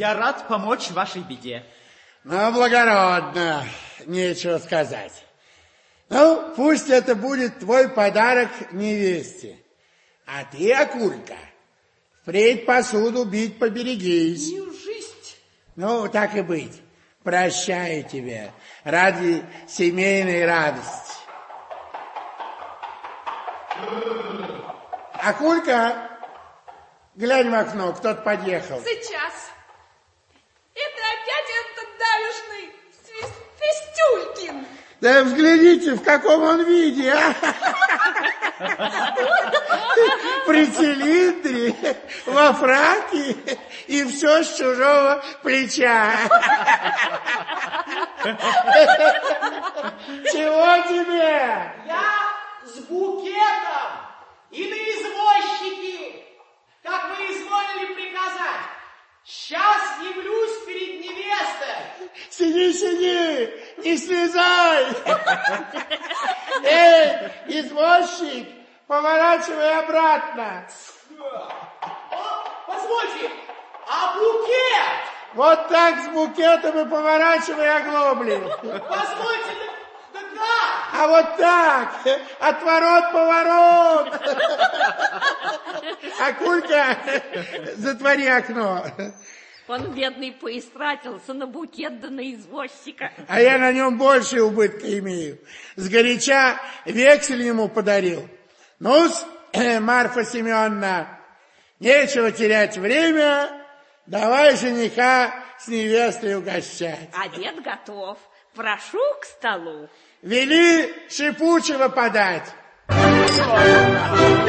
Я рад помочь вашей беде. Ну, благородно, нечего сказать. Ну, пусть это будет твой подарок невесте. А ты, Акулька, впредь посуду бить поберегись. Неужели? Ну, так и быть. Прощаю тебя ради семейной радости. Акулька, глянь в окно, кто-то подъехал. Сейчас. Это опять этот давешный Свистюлькин. Да взгляните, в каком он виде, а? При цилиндре, во фраке и все с чужого плеча. Чего тебе? Я с букетом и на извозчике, как вы изволили приказать. Сейчас явлюсь перед невестой. Сиди, сиди, не слезай. Эй, извозчик, поворачивай обратно. Позвольте, а букет? Вот так с букетом и поворачивай оглобли. Позвольте, да как? А вот так, отворот-поворот. Акулька, затвори окно. Он, бедный, поистратился на букет да на извозчика. А я на нем больше убытка имею. Сгоряча вексель ему подарил. Ну-с, Марфа Семеновна, нечего терять время, давай жениха с невестой угощать. Обед готов. Прошу к столу. Вели шипучего подать.